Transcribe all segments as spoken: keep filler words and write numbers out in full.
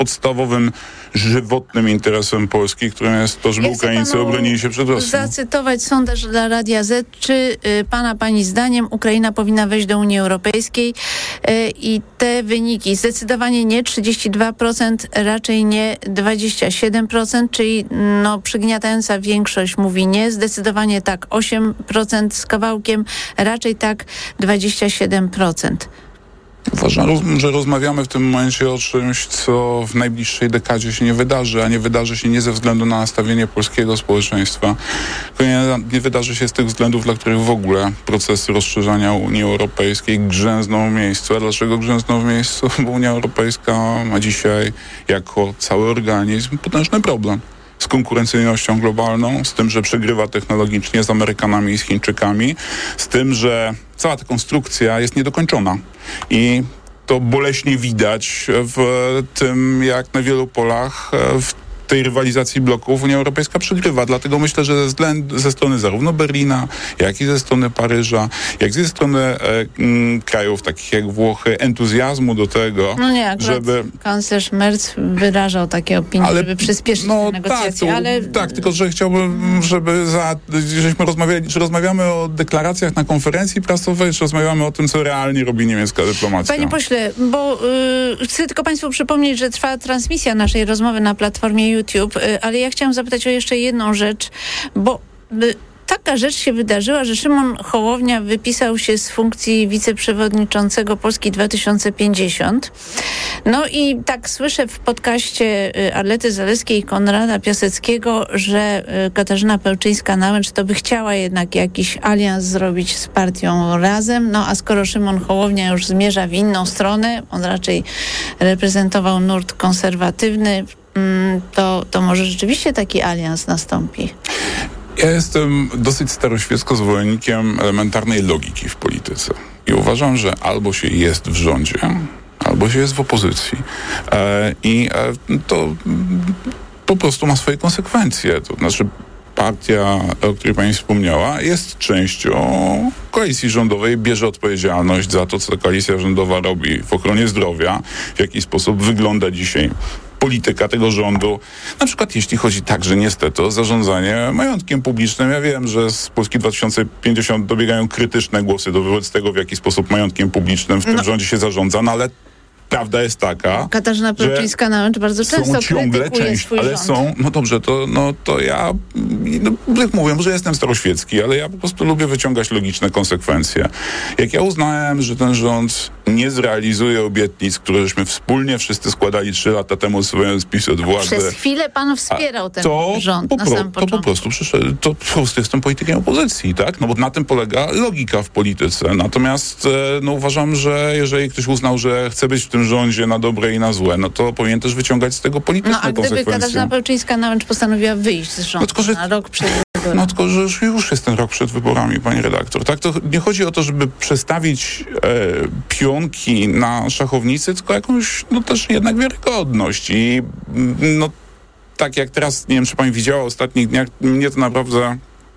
podstawowym, żywotnym interesem Polski, którym jest to, żeby Ja Ukraińcy obronili się przed Rosją. Zacytować sondaż dla Radia Z. Czy y, pana, pani zdaniem Ukraina powinna wejść do Unii Europejskiej? Y, I te wyniki zdecydowanie nie, trzydzieści dwa procent, raczej nie, dwadzieścia siedem procent, czyli no, przygniatająca większość mówi nie, zdecydowanie tak, osiem procent z kawałkiem, raczej tak, dwadzieścia siedem procent. Uważam, że rozmawiamy w tym momencie o czymś, co w najbliższej dekadzie się nie wydarzy, a nie wydarzy się nie ze względu na nastawienie polskiego społeczeństwa. Nie, nie wydarzy się z tych względów, dla których w ogóle procesy rozszerzania Unii Europejskiej grzęzną w miejscu. A dlaczego grzęzną w miejscu? Bo Unia Europejska ma dzisiaj jako cały organizm potężny problem z konkurencyjnością globalną, z tym, że przegrywa technologicznie z Amerykanami i z Chińczykami, z tym, że cała ta konstrukcja jest niedokończona. I to boleśnie widać w tym, jak na wielu polach w tej rywalizacji bloków Unia Europejska przegrywa. Dlatego myślę, że ze, względ, ze strony zarówno Berlina, jak i ze strony Paryża, jak i ze strony e, m, krajów takich jak Włochy, entuzjazmu do tego, no nie, żeby... kanclerz Merz wyrażał takie opinie, ale, żeby przyspieszyć no, te negocjacje, tak, to, ale... Tak, tylko że chciałbym, żeby za, żeśmy rozmawiali, czy rozmawiamy o deklaracjach na konferencji prasowej, czy rozmawiamy o tym, co realnie robi niemiecka dyplomacja. Panie pośle, bo y, chcę tylko państwu przypomnieć, że trwa transmisja naszej rozmowy na platformie YouTube, y, ale ja chciałam zapytać o jeszcze jedną rzecz, bo y, taka rzecz się wydarzyła, że Szymon Hołownia wypisał się z funkcji wiceprzewodniczącego Polski dwa tysiące pięćdziesiąt. No i tak słyszę w podcaście Arlety Zalewskiej i Konrada Piaseckiego, że Katarzyna Pełczyńska-Nałęcz to by chciała jednak jakiś alians zrobić z partią Razem. No a skoro Szymon Hołownia już zmierza w inną stronę, on raczej reprezentował nurt konserwatywny, to, to może rzeczywiście taki alians nastąpi. Ja jestem dosyć staroświecko zwolennikiem elementarnej logiki w polityce. I uważam, że albo się jest w rządzie, albo się jest w opozycji. E, I e, to po prostu ma swoje konsekwencje. To znaczy partia, o której pani wspomniała, jest częścią koalicji rządowej, bierze odpowiedzialność za to, co ta koalicja rządowa robi w ochronie zdrowia, w jaki sposób wygląda dzisiaj polityka tego rządu, na przykład jeśli chodzi także niestety o zarządzanie majątkiem publicznym. Ja wiem, że z Polski dwa tysiące pięćdziesiąt dobiegają krytyczne głosy do wobec tego, w jaki sposób majątkiem publicznym w tym no. rządzie się zarządza, no ale prawda jest taka, Katarzyna Pełczyńska-Nałęcz bardzo często ciągle część, swój ale rząd. są, no dobrze, to, no, to ja, no, jak mówię, że jestem staroświecki, ale ja po prostu lubię wyciągać logiczne konsekwencje. Jak ja uznałem, że ten rząd nie zrealizuje obietnic, które żeśmy wspólnie wszyscy składali trzy lata temu, odsuwając PiS od władzy. Przez chwilę pan wspierał ten to rząd po na pro, samym początku. To po prostu przyszedł, to po prostu jestem politykiem opozycji, tak? No bo na tym polega logika w polityce. Natomiast no, uważam, że jeżeli ktoś uznał, że chce być w tym rządzie na dobre i na złe, no to powinien też wyciągać z tego polityczne konsekwencje. No a gdyby konsekwencje. Katarzyna Pełczyńska-Nałęcz postanowiła wyjść z rządu no, tylko, że, na rok przed wyborami. No tylko, że już jest ten rok przed wyborami, pani redaktor. Tak, to nie chodzi o to, żeby przestawić e, pionki na szachownicy, tylko jakąś, no też jednak wiarygodność. I no tak jak teraz, nie wiem, czy pani widziała w ostatnich dniach, mnie to naprawdę...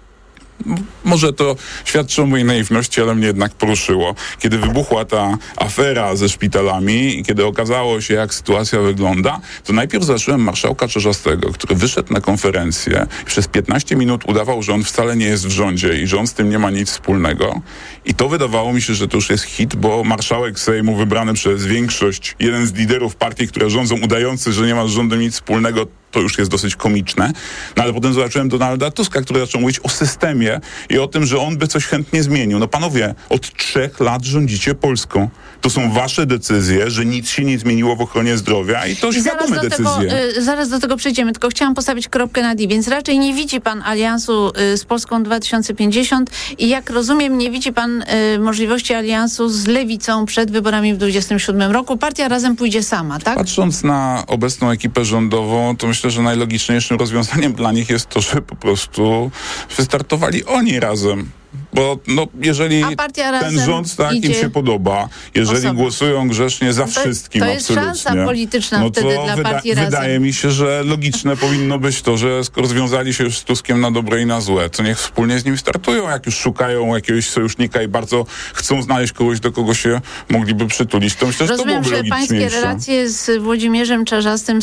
Może to świadczy o mojej naiwności, ale mnie jednak poruszyło. Kiedy wybuchła ta afera ze szpitalami i kiedy okazało się, jak sytuacja wygląda, to najpierw zobaczyłem marszałka Czarzastego, który wyszedł na konferencję i przez piętnaście minut udawał, że on wcale nie jest w rządzie i że on z tym nie ma nic wspólnego. I to wydawało mi się, że to już jest hit, bo marszałek Sejmu wybrany przez większość, jeden z liderów partii, które rządzą, udający, że nie ma z rządem nic wspólnego, to już jest dosyć komiczne. No ale potem zobaczyłem Donalda Tuska, który zaczął mówić o systemie i o tym, że on by coś chętnie zmienił. No panowie, od trzech lat rządzicie Polską. To są wasze decyzje, że nic się nie zmieniło w ochronie zdrowia i to I świadome zaraz decyzje. Do tego, y, zaraz do tego przejdziemy, tylko chciałam postawić kropkę nad i, więc raczej nie widzi pan aliansu y, z Polską dwa tysiące pięćdziesiąt i jak rozumiem, nie widzi pan y, możliwości aliansu z Lewicą przed wyborami w dwudziestym siódmym roku. Partia Razem pójdzie sama, tak? Patrząc na obecną ekipę rządową, to myślę, że najlogiczniejszym rozwiązaniem dla nich jest to, że po prostu wystartowali oni razem. Bo no, jeżeli A partia ten Razem rząd tak im idzie się podoba, jeżeli osobno. głosują grzecznie za To- wszystkim to jest absolutnie, szansa polityczna no wtedy to dla wyda- partii Razem. wydaje mi się, że logiczne powinno być to, że skoro związali się już z Tuskiem na dobre i na złe, to niech wspólnie z nim startują, jak już szukają jakiegoś sojusznika i bardzo chcą znaleźć kogoś, do kogo się mogliby przytulić. To myślę, że to Rozumiem, byłoby że pańskie logiczniejsze. relacje z Włodzimierzem Czarzastym